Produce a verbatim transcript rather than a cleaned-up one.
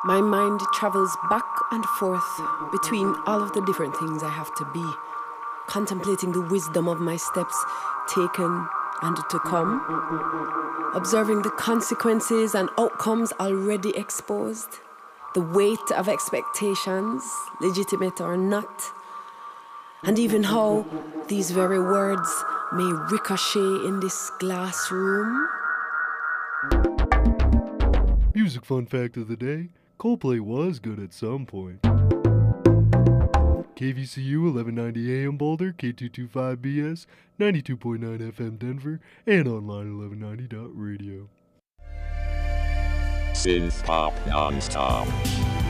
My mind travels back and forth between all of the different things I have to be, contemplating the wisdom of my steps taken and to come, observing the consequences and outcomes already exposed, the weight of expectations, legitimate or not, and even how these very words may ricochet in this glass room. Music fun fact of the day, Coldplay was good at some point. K V C U eleven ninety A M Boulder, K two twenty-five B S, ninety-two point nine F M Denver, and online eleven ninety dot radio. Synth Pop Non-Stop.